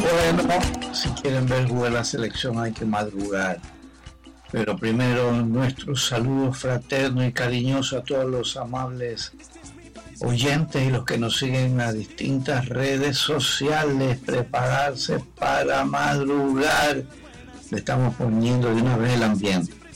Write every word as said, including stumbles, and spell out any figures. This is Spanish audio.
Bueno, si quieren ver jugar la selección hay que madrugar. Pero primero nuestro saludo fraterno y cariñoso a todos los amables oyentes y los que nos siguen en las distintas redes sociales. Prepararse para madrugar. Le estamos poniendo de una vez el ambiente.